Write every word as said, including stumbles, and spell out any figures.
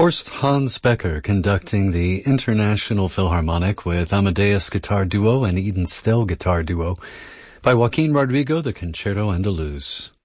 Horst Hans Becker conducting the International Philharmonic with Amadeus Guitar Duo and Eden Stell Guitar Duo. By Joaquin Rodrigo, the Concerto Andaluz.